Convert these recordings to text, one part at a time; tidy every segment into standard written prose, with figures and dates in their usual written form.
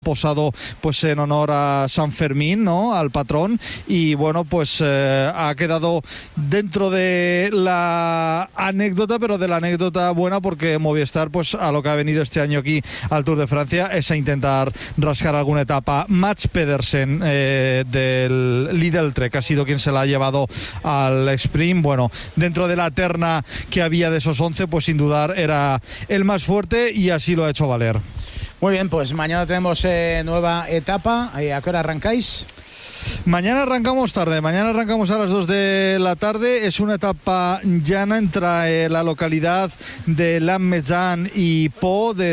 posado pues en honor a San Fermín, ¿no? Al patrón, y bueno, pues ha quedado dentro de la anécdota, pero de la anécdota buena, porque Movistar pues a lo que ha venido este año aquí al Tour de Francia es a intentar rascar alguna etapa. Mats Pedersen del Lidl Trek ha sido quien se la ha llevado al sprint. Bueno, dentro de la terna que había de esos 11, pues sin dudar era el más fuerte y así lo ha hecho valer. Muy bien, pues mañana tenemos nueva etapa. ¿A qué hora arrancáis? Mañana arrancamos tarde, mañana arrancamos a las 2 de la tarde. Es una etapa llana entre la localidad de Lannemezan y Pau de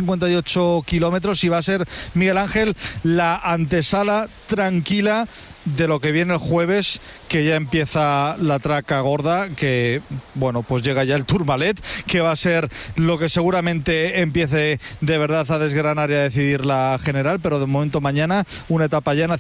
158 kilómetros, y va a ser, Miguel Ángel, la antesala tranquila de lo que viene el jueves, que ya empieza la traca gorda, que bueno, pues llega ya el Tourmalet, que va a ser lo que seguramente empiece de verdad a desgranar y a decidir la general. Pero de momento mañana una etapa llana,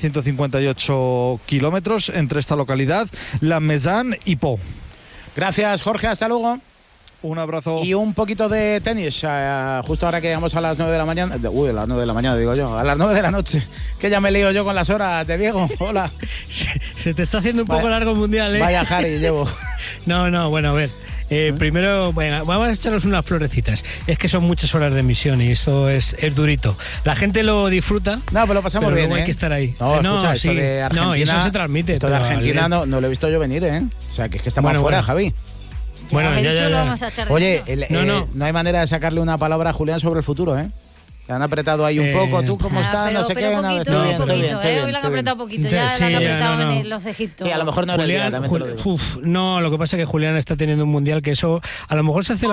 158 kilómetros entre esta localidad, Lannemezan y Pau. Gracias, Jorge, hasta luego. Un abrazo. Y un poquito de tenis, justo ahora que llegamos a las 9 de la mañana. A las 9 de la mañana digo yo, a las 9 de la noche, que ya me lío yo con las horas de Diego. Hola. Se te está haciendo un poco largo el mundial, ¿eh? Vaya Harry llevo. No, bueno, a ver. Primero, bueno, vamos a echarnos unas florecitas. Es que son muchas horas de emisión y eso es durito. La gente lo disfruta. No, pero lo pasamos bien. Hay que estar ahí. Escucha, esto de Argentina. No, y eso se transmite. Esto de Argentina no lo he visto yo venir, ¿eh? O sea, que es que estamos fuera, Javi. Bueno, ya. Oye, no hay manera de sacarle una palabra a Julián sobre el futuro, ¿eh? Te han apretado ahí un poco, ¿tú cómo estás? No sé qué. Poquito, hoy lo han apretado poquito, ya lo han apretado en los de Egipto. Sí, a lo mejor no era el día, también te lo digo. No, lo que pasa es que Julián está teniendo un mundial que eso, a lo mejor se hace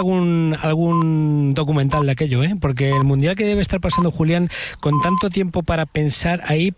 algún documental de aquello, ¿eh? Porque el mundial que debe estar pasando Julián con tanto tiempo para pensar ahí,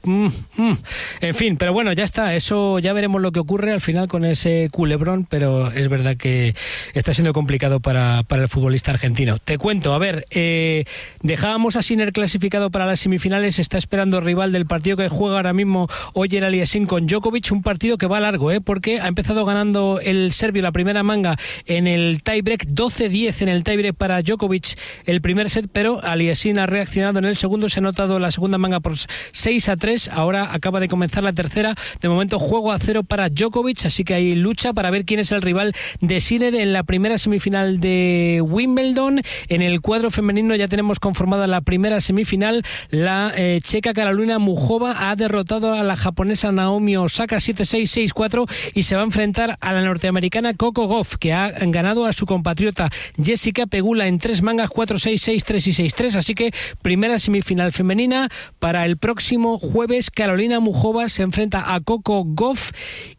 en fin, pero bueno, ya está, eso ya veremos lo que ocurre al final con ese culebrón, pero es verdad que está siendo complicado para el futbolista argentino. Te cuento, a ver, dejábamos a Sinner clasificado para las semifinales, está esperando rival del partido que juega ahora mismo Oyer Aliassime con Djokovic, un partido que va largo, porque ha empezado ganando el serbio la primera manga en el tiebreak, 12-10 en el tiebreak para Djokovic el primer set, pero Aliassime ha reaccionado en el segundo, se ha anotado la segunda manga por 6-3, ahora acaba de comenzar la tercera, de momento juego a 0 para Djokovic, así que hay lucha para ver quién es el rival de Sinner en la primera semifinal de Wimbledon. En el cuadro femenino ya tenemos conformada la primera semifinal, la checa Karolina Muchova ha derrotado a la japonesa Naomi Osaka 7-6, 6-4 y se va a enfrentar a la norteamericana Coco Gauff, que ha ganado a su compatriota Jessica Pegula en 3 mangas, 4-6, 6-3 y 6-3, así que primera semifinal femenina para el próximo jueves. Karolina Muchova se enfrenta a Coco Gauff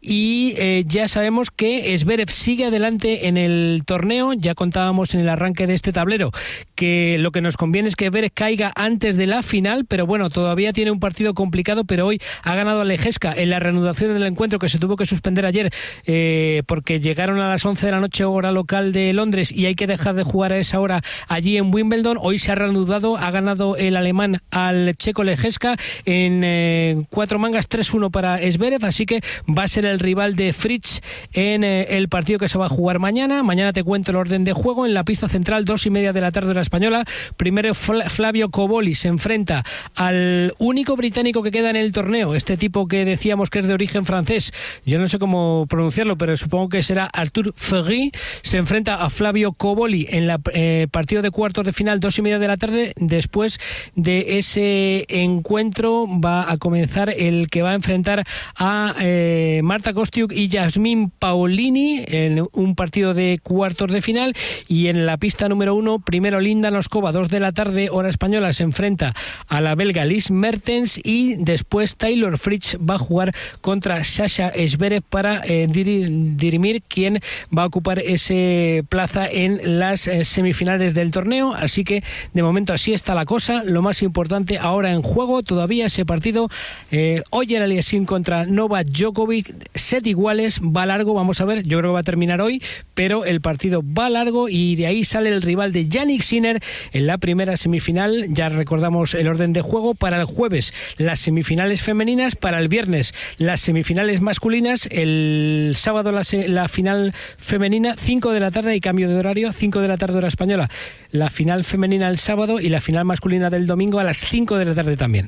y ya sabemos que Zverev sigue adelante en el torneo. Ya contábamos en el arranque de este tablero que lo que nos conviene es que Zverev caiga antes de la final, pero bueno, todavía tiene un partido complicado, pero hoy ha ganado a Lejeska en la reanudación del encuentro que se tuvo que suspender ayer porque llegaron a las 11 de la noche hora local de Londres y hay que dejar de jugar a esa hora allí en Wimbledon. Hoy se ha reanudado, ha ganado el alemán al checo Lejeska en 4 mangas, 3-1 para Zverev, así que va a ser el rival de Fritz en el partido que se va a jugar mañana. Mañana te cuento el orden de juego. En la pista central, 2:30 de la tarde hora española, primero Flavio Cobolli se enfrenta al único británico que queda en el torneo, este tipo que decíamos que es de origen francés, yo no sé cómo pronunciarlo, pero supongo que será Arthur Ferry, se enfrenta a Flavio Cobolli en la partido de cuartos de final, 2:30 de la tarde. Después de ese encuentro va a comenzar el que va a enfrentar a Marta Kostyuk y Yasmin Paolini en un partido de cuartos de final. Y en la pista número 1, primero Linda Noskova, 2 de la tarde hora española, se enfrenta a la belga Liz Mertens y después Taylor Fritz va a jugar contra Sasha Zverev para dirimir quién va a ocupar ese plaza en las semifinales del torneo. Así que de momento así está la cosa. Lo más importante ahora en juego todavía ese partido, Oyer Aliassime contra Novak Djokovic, set iguales, va largo, vamos a ver, yo creo que va a terminar hoy, pero el partido va largo y de ahí sale el rival de Jannik Sinner en la primera semifinal. Ya recordamos el orden de juego: para el jueves las semifinales femeninas, para el viernes las semifinales masculinas, el sábado la final femenina, 5 de la tarde y cambio de horario, 5 de la tarde hora española, la final femenina el sábado y la final masculina del domingo a las 5 de la tarde también.